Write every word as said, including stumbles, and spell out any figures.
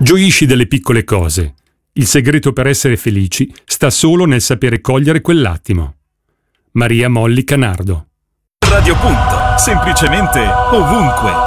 Gioisci delle piccole cose. Il segreto per essere felici sta solo nel sapere cogliere quell'attimo. Maria Molly Canardo. Radio Punto, semplicemente ovunque.